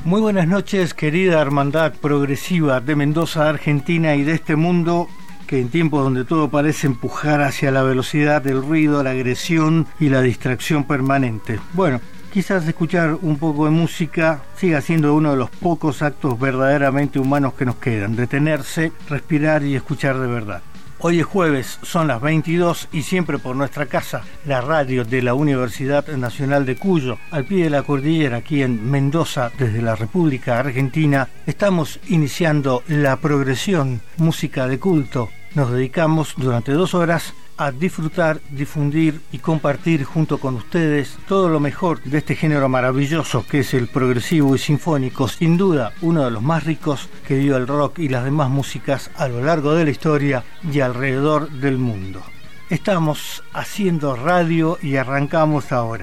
Muy buenas noches, querida hermandad progresiva de Mendoza, Argentina y de este mundo que en tiempos donde todo parece empujar hacia la velocidad del ruido, la agresión y la distracción permanente. Bueno, quizás escuchar un poco de música siga siendo uno de los pocos actos verdaderamente humanos que nos quedan, detenerse, respirar y escuchar de verdad. Hoy es jueves, son las 22 y siempre por nuestra casa, la radio de la Universidad Nacional de Cuyo, al pie de la cordillera, aquí en Mendoza, desde la República Argentina, estamos iniciando la progresión, música de culto. Nos dedicamos durante 2 horas a disfrutar, difundir y compartir junto con ustedes todo lo mejor de este género maravilloso que es el progresivo y sinfónico, sin duda uno de los más ricos que dio el rock y las demás músicas a lo largo de la historia y alrededor del mundo. Estamos haciendo radio y arrancamos ahora.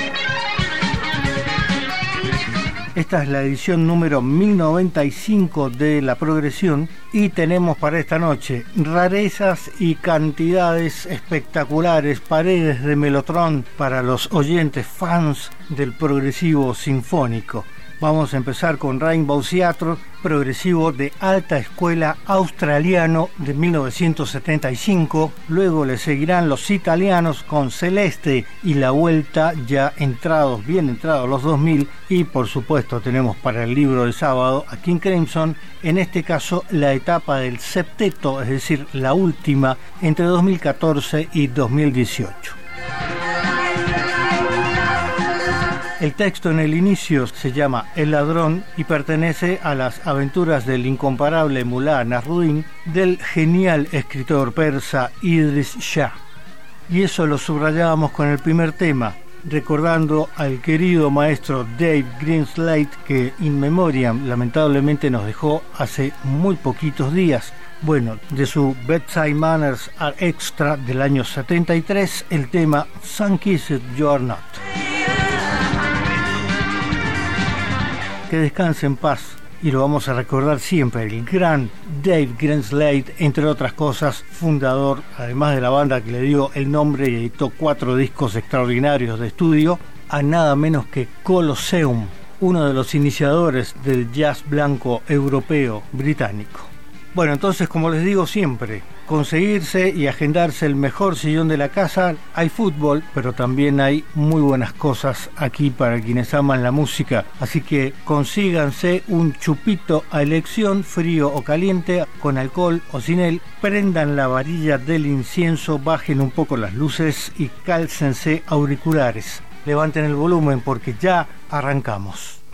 Esta es la edición número 1095 de La Progresión y tenemos para esta noche rarezas y cantidades espectaculares, paredes de melotron para los oyentes fans del progresivo sinfónico. Vamos a empezar con Rainbow Theatre, progresivo de alta escuela australiano de 1975. Luego le seguirán los italianos con Celeste y La Vuelta, ya bien entrados los 2000. Y por supuesto tenemos para el libro de sábado a King Crimson, en este caso la etapa del septeto, es decir, la última entre 2014 y 2018. El texto en el inicio se llama El ladrón y pertenece a las aventuras del incomparable Mullah Nasruddin del genial escritor persa Idris Shah. Y eso lo subrayábamos con el primer tema, recordando al querido maestro Dave Greenslade, que in memoriam lamentablemente nos dejó hace muy poquitos días. Bueno, de su Bedside Manners Are Extra del año 73, el tema Sun-Kissed You Are Not. Que descanse en paz y lo vamos a recordar siempre, el gran Dave Greenslade, entre otras cosas, fundador, además de la banda que le dio el nombre y editó 4 discos extraordinarios de estudio, a nada menos que Colosseum, uno de los iniciadores del jazz blanco europeo británico. Bueno, entonces, como les digo siempre, conseguirse y agendarse el mejor sillón de la casa. Hay fútbol, pero también hay muy buenas cosas aquí para quienes aman la música. Así que consíganse un chupito a elección, frío o caliente, con alcohol o sin él. Prendan la varilla del incienso, bajen un poco las luces y cálcense auriculares. Levanten el volumen porque ya arrancamos.